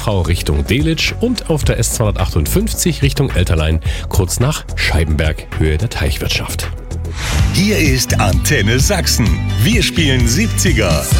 Wachau Richtung Delitzsch und auf der S258 Richtung Elterlein, kurz nach Scheibenberg, Höhe der Teichwirtschaft. Hier ist Antenne Sachsen. Wir spielen 70er.